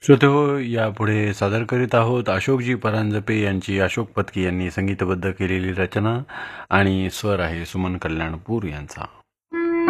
श्रोतेहो, यापुढे सादर करीत आहोत अशोकजी परांजपे यांची अशोक पत्की यांनी संगीतबद्ध केलेली रचना आणि स्वर आहे सुमन कल्याणपूर यांचा.